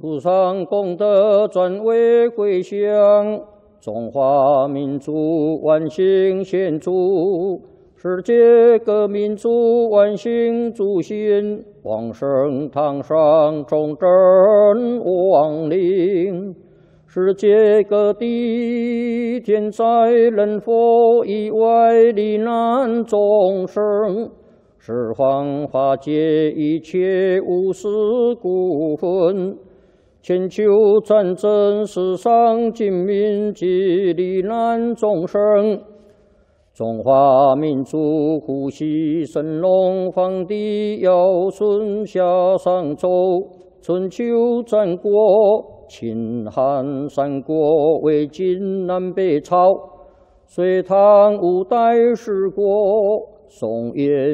菩萨功德转为回向，中华民族万幸献祝，世界各民族万幸祝新，往生堂上众真亡灵。世界各地天灾人祸意外罹难众生，十方法界一切无私故分，千秋战争世上尽民及罹难众生。中华民族呼吸神龙放地尧舜夏商周，春秋战国秦汉三国魏晋南北朝，隋唐五代十国，宋元